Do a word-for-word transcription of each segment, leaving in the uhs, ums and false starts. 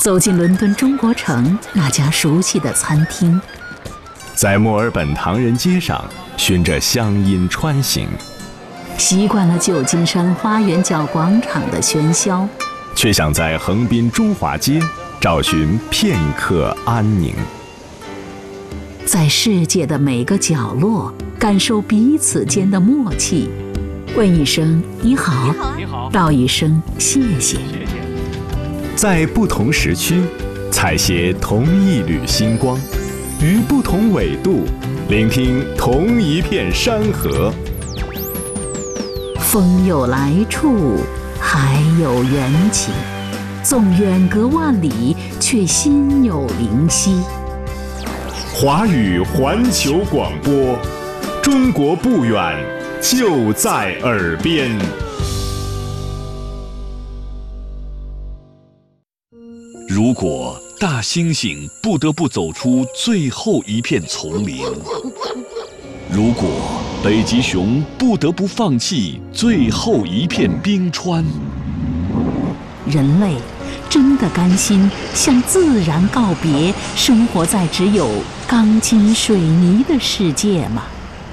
走进伦敦中国城那家熟悉的餐厅， 在墨尔本唐人街上循着乡音穿行， 习惯了旧金山花园角广场的喧嚣， 却想在横滨中华街找寻片刻安宁。 在世界的每个角落感受彼此间的默契，问一声你好， 你好， 道一声谢谢。 在不同时区采撷同一缕星光，于不同纬度聆听同一片山河。 风有来处，海有缘起，纵远隔万里，却心有灵犀。 华语环球广播，中国不远，就在耳边。 如果大猩猩不得不走出最后一片丛林，如果北极熊不得不放弃最后一片冰川， 人类真的甘心向自然告别，生活在只有钢筋水泥的世界吗？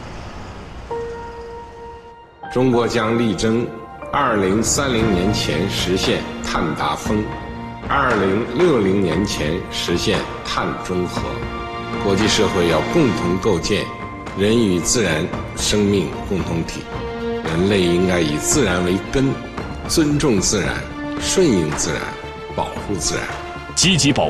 中国将力争二零三零年前实现碳达峰，二零六零年前实现碳中和。国际社会要共同构建人与自然生命共同体，人类应该以自然为根，尊重自然，顺应自然，保护自然， 积极保护